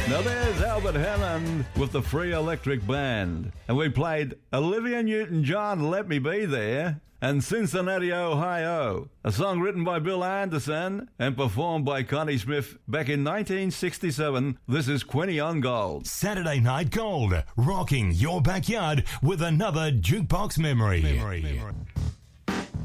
Now there's Albert Hammond with the Free Electric Band. And we played Olivia Newton-John, Let Me Be There, and Cincinnati, Ohio, a song written by Bill Anderson and performed by Connie Smith back in 1967. This is Quinny on Gold. Saturday Night Gold, rocking your backyard with another jukebox memory.